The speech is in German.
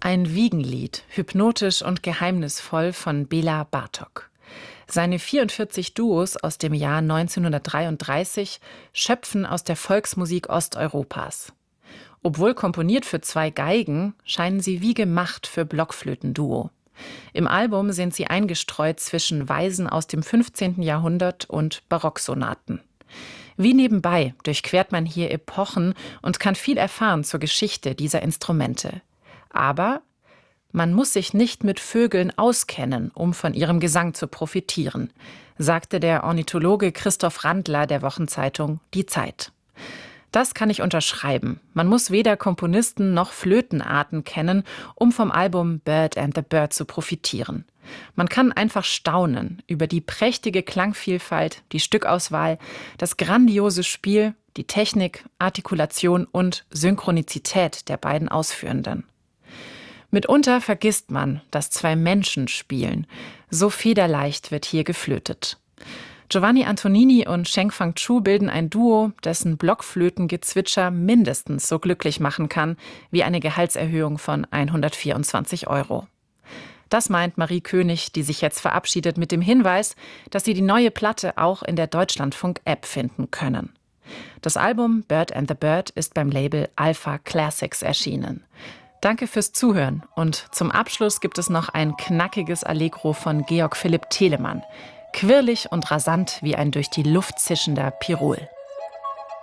Ein Wiegenlied, hypnotisch und geheimnisvoll von Bela Bartok. Seine 44 Duos aus dem Jahr 1933 schöpfen aus der Volksmusik Osteuropas. Obwohl komponiert für 2 Geigen, scheinen sie wie gemacht für Blockflötenduo. Im Album sind sie eingestreut zwischen Weisen aus dem 15. Jahrhundert und Barocksonaten. Wie nebenbei durchquert man hier Epochen und kann viel erfahren zur Geschichte dieser Instrumente. Aber man muss sich nicht mit Vögeln auskennen, um von ihrem Gesang zu profitieren, sagte der Ornithologe Christoph Randler der Wochenzeitung Die Zeit. Das kann ich unterschreiben. Man muss weder Komponisten noch Flötenarten kennen, um vom Album Bird and the Bird zu profitieren. Man kann einfach staunen über die prächtige Klangvielfalt, die Stückauswahl, das grandiose Spiel, die Technik, Artikulation und Synchronizität der beiden Ausführenden. Mitunter vergisst man, dass 2 Menschen spielen. So federleicht wird hier geflötet. Giovanni Antonini und Sheng Fang Chu bilden ein Duo, dessen Blockflötengezwitscher mindestens so glücklich machen kann wie eine Gehaltserhöhung von 124 €. Das meint Marie König, die sich jetzt verabschiedet mit dem Hinweis, dass Sie die neue Platte auch in der Deutschlandfunk-App finden können. Das Album Bird and the Bird ist beim Label Alpha Classics erschienen. Danke fürs Zuhören und zum Abschluss gibt es noch ein knackiges Allegro von Georg Philipp Telemann. Quirlig und rasant wie ein durch die Luft zischender Pirol.